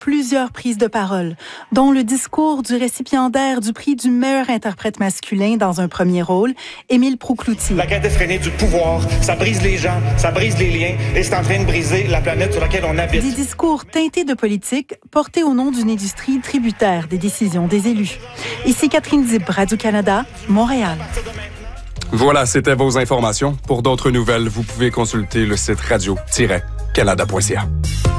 plusieurs prises de parole, dont le discours du récipiendaire du prix du meilleur interprète masculin dans un premier rôle, Émile Proucloutier. La quête effrénée du pouvoir, ça brise les gens, ça brise les liens et c'est en train de briser la planète sur laquelle on habite. Des discours teintés de politique portés au nom d'une industrie tributaire des décisions des élus. Ici Catherine Dib, Radio-Canada, Montréal. Voilà, c'était vos informations. Pour d'autres nouvelles, vous pouvez consulter le site radio-canada.ca.